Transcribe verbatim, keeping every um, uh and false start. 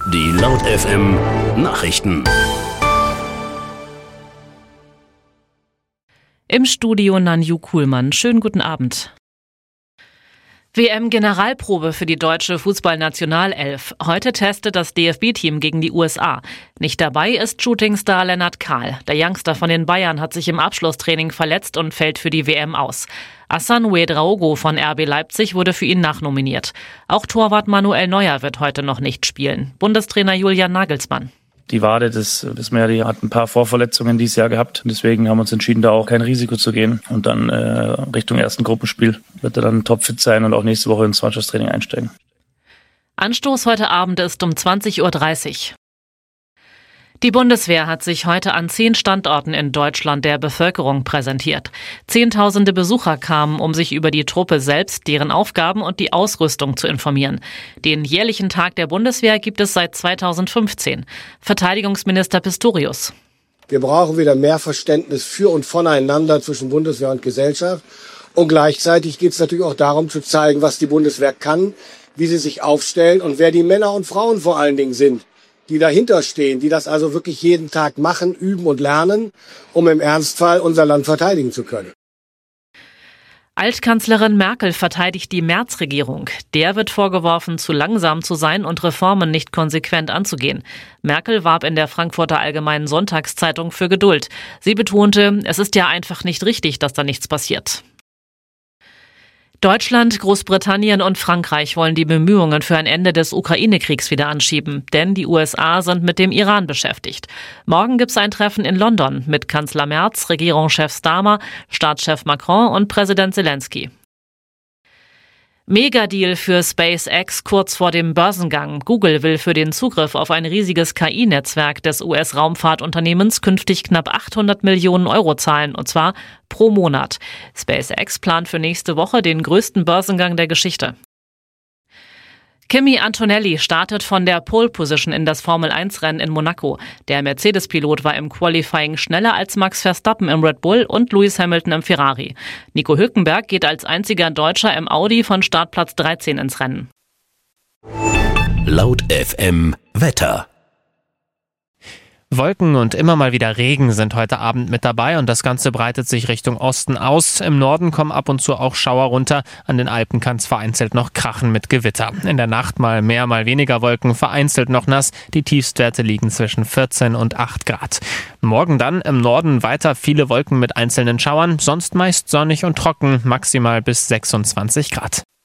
Die Laut F M Nachrichten. Im Studio Nanju Kuhlmann. Schönen guten Abend. W M-Generalprobe für die deutsche Fußballnationalelf. Heute testet das D F B-Team gegen die U S A. Nicht dabei ist Shootingstar Lennart Kahl. Der Youngster von den Bayern hat sich im Abschlusstraining verletzt und fällt für die W M aus. Hassan Ouedraogo von R B Leipzig wurde für ihn nachnominiert. Auch Torwart Manuel Neuer wird heute noch nicht spielen. Bundestrainer Julian Nagelsmann. Die Wade, das wissen wir ja, die hat ein paar Vorverletzungen dieses Jahr gehabt. Deswegen haben wir uns entschieden, da auch kein Risiko zu gehen. Und dann äh, Richtung ersten Gruppenspiel wird er dann topfit sein und auch nächste Woche ins Mannschaftstraining einsteigen. Anstoß heute Abend ist um zwanzig Uhr dreißig. Die Bundeswehr hat sich heute an zehn Standorten in Deutschland der Bevölkerung präsentiert. Zehntausende Besucher kamen, um sich über die Truppe selbst, deren Aufgaben und die Ausrüstung zu informieren. Den jährlichen Tag der Bundeswehr gibt es seit zweitausendfünfzehn. Verteidigungsminister Pistorius. Wir brauchen wieder mehr Verständnis für und voneinander zwischen Bundeswehr und Gesellschaft. Und gleichzeitig geht es natürlich auch darum zu zeigen, was die Bundeswehr kann, wie sie sich aufstellt und wer die Männer und Frauen vor allen Dingen sind, die dahinter stehen, die das also wirklich jeden Tag machen, üben und lernen, um im Ernstfall unser Land verteidigen zu können. Altkanzlerin Merkel verteidigt die Merz-Regierung. Der wird vorgeworfen, zu langsam zu sein und Reformen nicht konsequent anzugehen. Merkel warb in der Frankfurter Allgemeinen Sonntagszeitung für Geduld. Sie betonte, es ist ja einfach nicht richtig, dass da nichts passiert. Deutschland, Großbritannien und Frankreich wollen die Bemühungen für ein Ende des Ukraine-Kriegs wieder anschieben, denn die U S A sind mit dem Iran beschäftigt. Morgen gibt es ein Treffen in London mit Kanzler Merz, Regierungschef Starmer, Staatschef Macron und Präsident Zelensky. Megadeal für SpaceX kurz vor dem Börsengang. Google will für den Zugriff auf ein riesiges K I-Netzwerk des U S-Raumfahrtunternehmens künftig knapp achthundert Millionen Euro zahlen, und zwar pro Monat. SpaceX plant für nächste Woche den größten Börsengang der Geschichte. Kimi Antonelli startet von der Pole Position in das Formel eins Rennen in Monaco. Der Mercedes-Pilot war im Qualifying schneller als Max Verstappen im Red Bull und Lewis Hamilton im Ferrari. Nico Hülkenberg geht als einziger Deutscher im Audi von Startplatz dreizehn ins Rennen. Laut F M Wetter. Wolken und immer mal wieder Regen sind heute Abend mit dabei und das Ganze breitet sich Richtung Osten aus. Im Norden kommen ab und zu auch Schauer runter. An den Alpen kann es vereinzelt noch krachen mit Gewitter. In der Nacht mal mehr, mal weniger Wolken, vereinzelt noch nass. Die Tiefstwerte liegen zwischen vierzehn und acht Grad. Morgen dann im Norden weiter viele Wolken mit einzelnen Schauern, sonst meist sonnig und trocken, maximal bis sechsundzwanzig Grad.